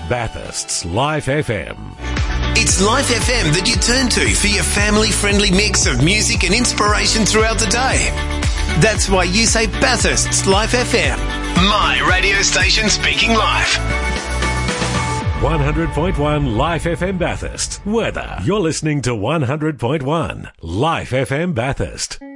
Bathurst's Life FM. It's Life FM that you turn to for your family-friendly mix of music and inspiration throughout the day. That's why you say Bathurst's Life FM. My radio station speaking life. 100.1 Life FM Bathurst. Weather. You're listening to 100.1 Life FM Bathurst.